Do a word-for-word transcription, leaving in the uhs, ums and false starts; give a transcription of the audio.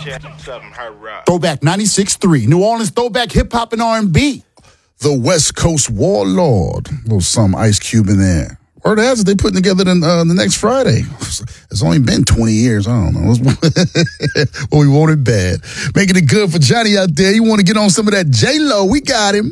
Throwback ninety-six point three, New Orleans throwback hip-hop and R and B. The West Coast Warlord. A little some Ice Cube in there. Word has it, they putting together the, uh, the next Friday. It's only been twenty years. I don't know. Well, we want it bad. Making it good for Johnny out there. You want to get on some of that J-Lo? We got him.